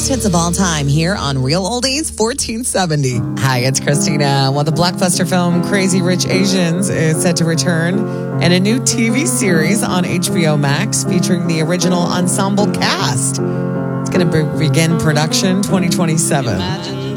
greatest hits of all time here on Real Oldies 1470. Hi, it's Christina. Well, the blockbuster film Crazy Rich Asians is set to return, and a new TV series on HBO Max featuring the original ensemble cast. It's going to begin production 2027.